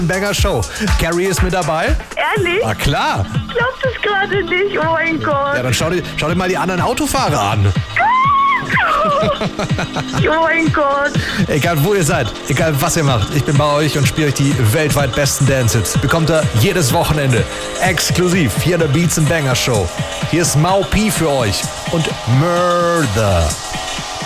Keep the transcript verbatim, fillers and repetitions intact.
Banger Show. Carrie ist mit dabei. Ehrlich? Na klar. Ich glaub das gerade nicht, oh mein Gott. Ja, dann schau dir, schau dir mal die anderen Autofahrer an. Oh mein Gott. Egal wo ihr seid, egal was ihr macht, ich bin bei euch und spiele euch die weltweit besten Dance-Hits. Bekommt ihr jedes Wochenende exklusiv hier in der Beats and Banger Show. Hier ist Mau P für euch und Murder.